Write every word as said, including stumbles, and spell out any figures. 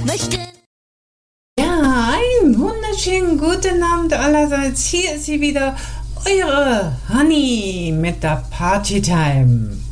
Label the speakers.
Speaker 1: möchte.
Speaker 2: Ja, einen wunderschönen guten Abend allerseits. Hier ist sie wieder, eure Honey mit der Partytime.